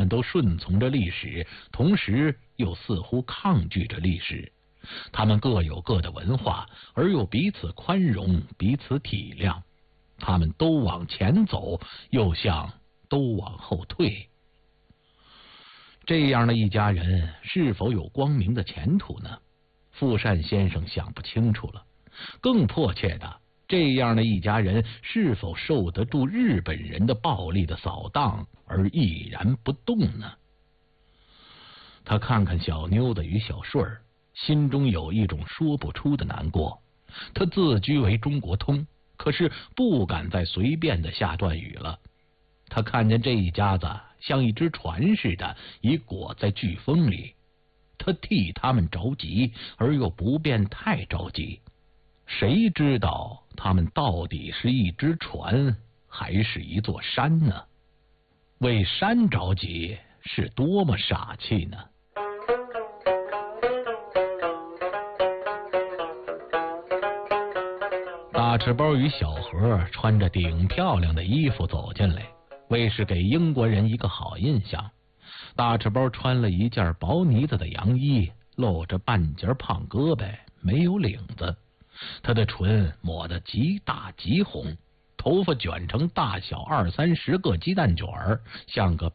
都顺从着历史，同时又似乎抗拒着历史。他们各有各的文化，而又彼此宽容，彼此体谅。他们都往前走，又像都往后退。这样的一家人是否有光明的前途呢？富善先生想不清楚了。更迫切的，这样的一家人是否受得住日本人的暴力的扫荡而毅然不动呢？他看看小妞子与小顺儿，心中有一种说不出的难过。他自居为中国通，可是不敢再随便的下断语了。他看见这一家子像一只船似的，已裹在飓风里。他替他们着急，而又不便太着急。谁知道他们到底是一只船，还是一座山呢？为山着急是多么傻气呢？大赤包与小何穿着顶漂亮的衣服走进来，为是给英国人一个好印象。大赤包穿了一件薄呢子的洋衣，露着半截胖胳膊，没有领子。他的唇抹得极大极红，头发卷成大小20-30个鸡蛋卷，像个